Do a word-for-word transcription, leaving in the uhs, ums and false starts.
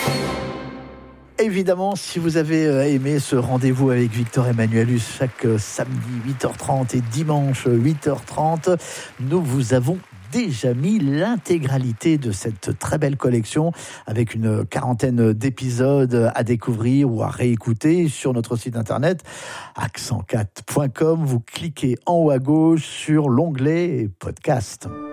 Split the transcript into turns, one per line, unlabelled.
Évidemment, si vous avez aimé ce rendez-vous avec Victor Emmanuelus chaque samedi huit heures trente et dimanche huit heures trente, nous vous avons déjà mis l'intégralité de cette très belle collection avec une quarantaine d'épisodes à découvrir ou à réécouter sur notre site internet accent quatre point com. Vous cliquez en haut à gauche sur l'onglet podcast.